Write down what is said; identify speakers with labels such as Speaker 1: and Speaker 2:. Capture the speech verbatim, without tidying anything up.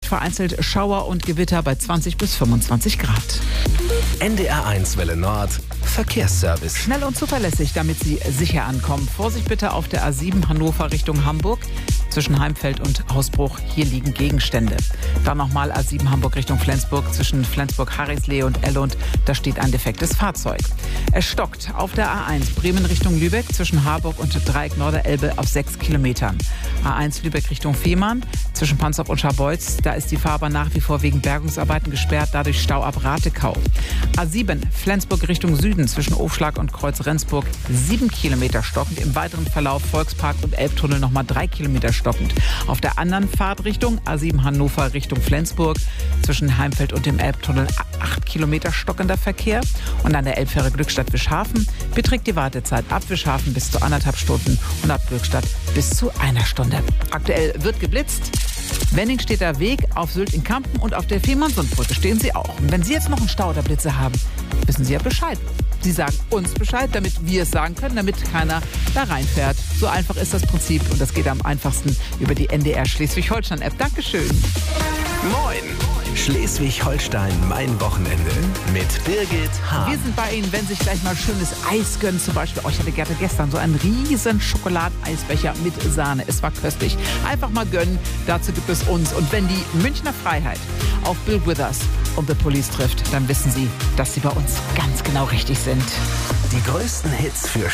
Speaker 1: vereinzelt Schauer und Gewitter bei zwanzig bis fünfundzwanzig Grad.
Speaker 2: N D R eins Welle Nord, Verkehrsservice.
Speaker 1: Schnell und zuverlässig, damit Sie sicher ankommen. Vorsicht bitte auf der A sieben Hannover Richtung Hamburg. Zwischen Heimfeld und Hausbruch, hier liegen Gegenstände. Dann nochmal A sieben Hamburg Richtung Flensburg, zwischen Flensburg-Harrisleh und Ellund, da steht ein defektes Fahrzeug. Es stockt auf der A eins Bremen Richtung Lübeck, zwischen Harburg und Dreieck Norderelbe auf sechs Kilometern. A eins Lübeck Richtung Fehmarn, zwischen Panzerf und Scharbeutz, da ist die Fahrbahn nach wie vor wegen Bergungsarbeiten gesperrt, dadurch Stau ab Ratekau. A sieben Flensburg Richtung Süden, zwischen Aufschlag und Kreuz Rendsburg, sieben Kilometer stockend. Im weiteren Verlauf Volkspark und Elbtunnel nochmal drei Kilometer stockend. Auf der anderen Fahrtrichtung A sieben Hannover Richtung Flensburg, zwischen Heimfeld und dem Elbtunnel acht Kilometer stockender Verkehr. Und an der Elbfähre Glückstadt-Wischhafen beträgt die Wartezeit ab Wischhafen bis zu anderthalb Stunden und ab Glückstadt bis zu einer Stunde. Aktuell wird geblitzt. Wenningstedter Weg auf Sylt in Kampen und auf der Fehmarnsundbrücke stehen Sie auch. Und wenn Sie jetzt noch einen Stau oder Blitze haben, wissen Sie ja Bescheid. Sie sagen uns Bescheid, damit wir es sagen können, damit keiner da reinfährt. So einfach ist das Prinzip und das geht am einfachsten über die N D R Schleswig-Holstein-App. Dankeschön.
Speaker 2: Moin! Schleswig-Holstein, mein Wochenende mit Birgit Hahn.
Speaker 1: Wir sind bei Ihnen, wenn Sie sich gleich mal schönes Eis gönnen. Zum Beispiel, oh, ich hatte gerade gestern so einen riesen Schokoladeneisbecher mit Sahne. Es war köstlich. Einfach mal gönnen, dazu gibt es uns. Und wenn die Münchner Freiheit auf Bill Withers und The Police trifft, dann wissen Sie, dass Sie bei uns ganz genau richtig sind.
Speaker 2: Die größten Hits für